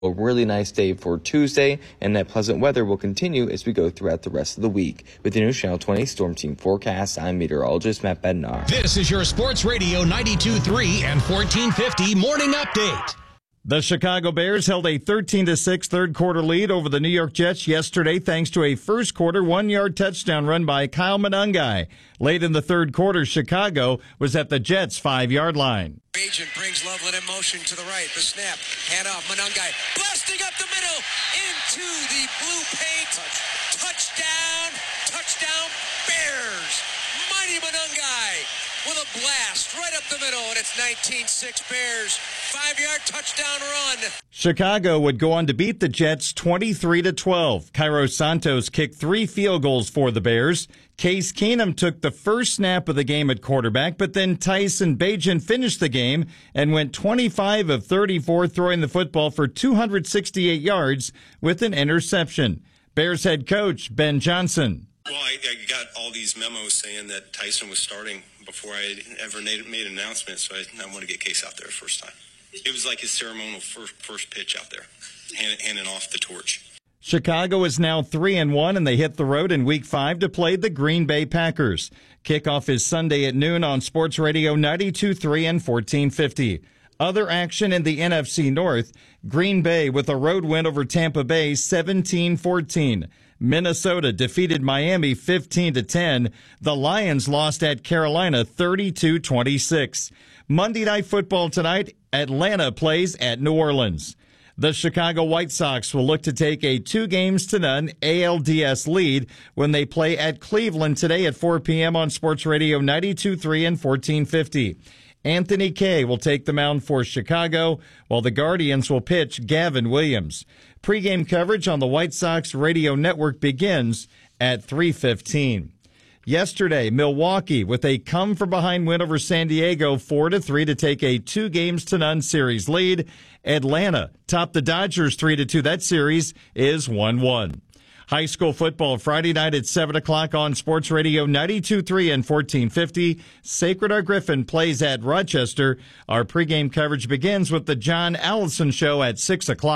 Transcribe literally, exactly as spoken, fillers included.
A really nice day for Tuesday, and that pleasant weather will continue as we go throughout the rest of the week. With the News Channel twenty Storm Team forecast, I'm meteorologist Matt Bednar. This is your Sports Radio ninety-two point three and fourteen fifty Morning Update. The Chicago Bears held a thirteen to six third-quarter lead over the New York Jets yesterday thanks to a first-quarter one-yard touchdown run by Kyle Monangai. Late in the third quarter, Chicago was at the Jets' five-yard line. Agent brings Loveland in motion to the right. The snap, hand off, Monangai blasting up the middle into the blue paint. Touchdown, touchdown, Bears. Mighty Monangai with a blast right up the middle, and it's nineteen six Bears. Five-yard touchdown run. Chicago would go on to beat the Jets twenty-three to twelve. Cairo Santos kicked three field goals for the Bears. Case Keenum took the first snap of the game at quarterback, but then Tyson Bagent finished the game and went twenty-five of thirty-four, throwing the football for two hundred sixty-eight yards with an interception. Bears head coach Ben Johnson. Well, I, I got all these memos saying that Tyson was starting before I ever made, made an announcement, so I, I want to get Case out there the first time. It was like his ceremonial first, first pitch out there, hand, handing off the torch. Chicago is now three and one, and they hit the road in Week five to play the Green Bay Packers. Kickoff is Sunday at noon on Sports Radio ninety-two point three and fourteen fifty. Other action in the N F C North, Green Bay with a road win over Tampa Bay seventeen fourteen. Minnesota defeated Miami fifteen to ten. The Lions lost at Carolina thirty-two twenty-six. Monday Night Football tonight, Atlanta plays at New Orleans. The Chicago White Sox will look to take a two games to none A L D S lead when they play at Cleveland today at four p.m. on Sports Radio ninety-two point three and fourteen fifty. Anthony Kay will take the mound for Chicago, while the Guardians will pitch Gavin Williams. Pre-game coverage on the White Sox radio network begins at three fifteen. Yesterday, Milwaukee with a come-from-behind win over San Diego four to three to take a two games to none series lead. Atlanta topped the Dodgers three to two. That series is one one. High school football Friday night at seven o'clock on Sports Radio ninety-two point three and fourteen fifty. Sacred Heart Griffin plays at Rochester. Our pregame coverage begins with the John Allison Show at six o'clock.